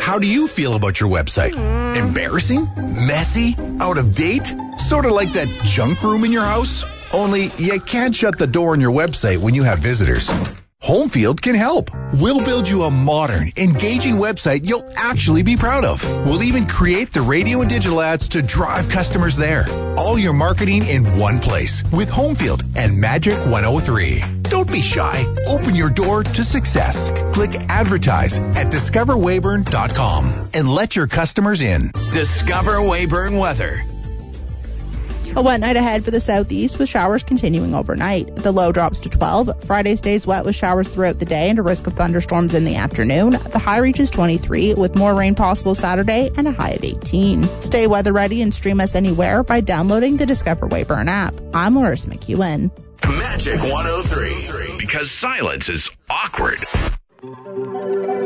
How do you feel about your website? Embarrassing? Messy? Out of date? Sort of like that junk room in your house? Only you can't shut the door on your website when you have visitors. Homefield can help. We'll build you a modern, engaging website you'll actually be proud of. We'll even create the radio and digital ads to drive customers there. All your marketing in one place with Homefield and Magic 103. Don't be shy. Open your door to success. Click advertise at discoverwayburn.com and let your customers in. Discover Weyburn weather. A wet night ahead for the southeast with showers continuing overnight. The low drops to 12. Friday stays wet with showers throughout the day and a risk of thunderstorms in the afternoon. The high reaches 23 with more rain possible Saturday and a high of 18. Stay weather ready and stream us anywhere by downloading the Discover Weyburn app. I'm Larissa McEwen. Magic 103. Because silence is awkward.